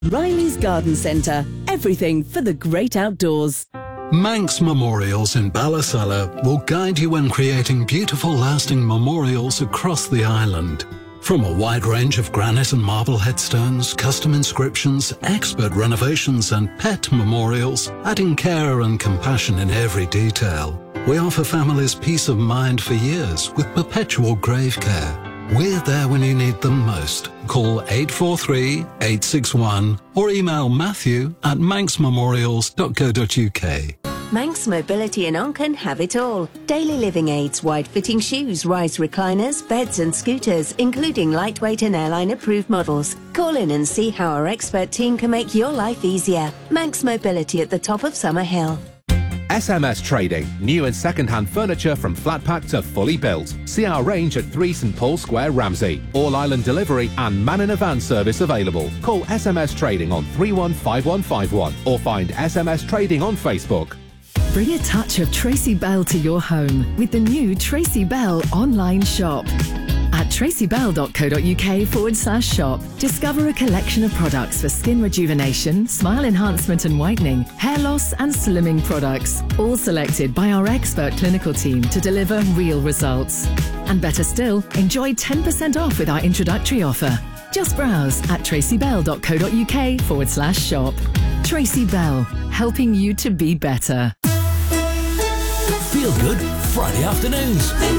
Riley's Garden Centre. Everything for the great outdoors. Manx Memorials in Ballasalla will guide you in creating beautiful lasting memorials across the island. From a wide range of granite and marble headstones, custom inscriptions, expert renovations and pet memorials, adding care and compassion in every detail. We offer families peace of mind for years with perpetual grave care. We're there when you need them most. Call 843-861 or email matthew@manxmemorials.co.uk. Manx Mobility in Onken have it all. Daily living aids, wide-fitting shoes, rise recliners, beds and scooters, including lightweight and airline-approved models. Call in and see how our expert team can make your life easier. Manx Mobility at the top of Summer Hill. SMS Trading. New and second-hand furniture from flat pack to fully built. See our range at 3 St Paul Square, Ramsey. All island delivery and man in a van service available. Call SMS Trading on 315151 or find SMS Trading on Facebook. Bring a touch of Tracy Bell to your home with the new Tracy Bell online shop. At tracybell.co.uk/shop, discover a collection of products for skin rejuvenation, smile enhancement and whitening, hair loss and slimming products, all selected by our expert clinical team to deliver real results. And better still, enjoy 10% off with our introductory offer. Just browse at tracybell.co.uk/shop. Tracy Bell, helping you to be better. Feel good Friday afternoons.